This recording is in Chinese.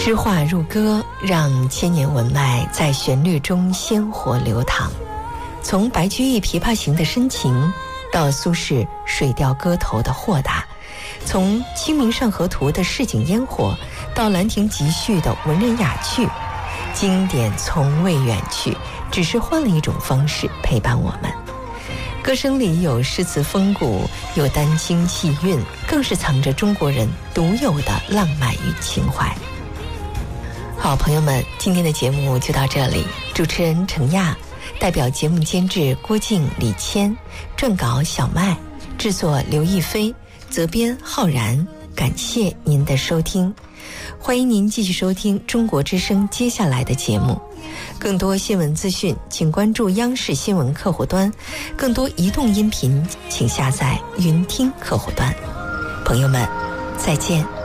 诗画入歌，让千年文脉在旋律中鲜活流淌。从白居易《琵琶行》的深情，到苏轼《水调歌头》的豁达；从《清明上河图》的市井烟火，到《兰亭集序》的文人雅趣，经典从未远去，只是换了一种方式陪伴我们。歌声里有诗词风骨，有丹青气韵，更是藏着中国人独有的浪漫与情怀。好，朋友们，今天的节目就到这里。主持人程亚，代表节目监制郭靖、李谦，撰稿小麦，制作刘亦菲，责编浩然。感谢您的收听，欢迎您继续收听中国之声接下来的节目。更多新闻资讯请关注央视新闻客户端，更多移动音频请下载云听客户端。朋友们，再见。